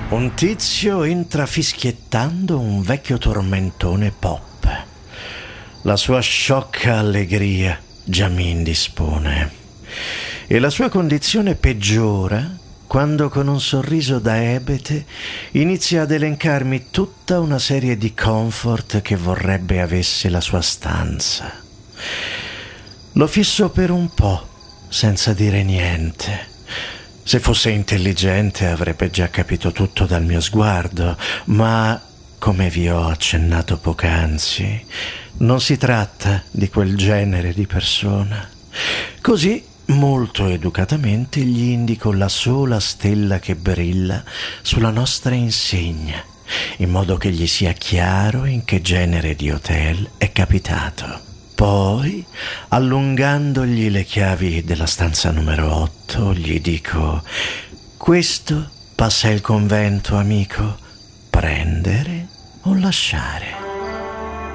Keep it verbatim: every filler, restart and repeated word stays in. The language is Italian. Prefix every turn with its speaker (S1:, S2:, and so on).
S1: Un tizio entra fischiettando un vecchio tormentone pop. La sua sciocca allegria già mi indispone. E la sua condizione peggiora quando con un sorriso da ebete inizia ad elencarmi tutta una serie di comfort che vorrebbe avesse la sua stanza. Lo fisso per un po', senza dire niente. Se fosse intelligente avrebbe già capito tutto dal mio sguardo, ma, come vi ho accennato poc'anzi, non si tratta di quel genere di persona. Così, molto educatamente, gli indico la sola stella che brilla sulla nostra insegna, in modo che gli sia chiaro in che genere di hotel è capitato. Poi, allungandogli le chiavi della stanza numero otto, gli dico: questo passa il convento, amico, prendere o lasciare.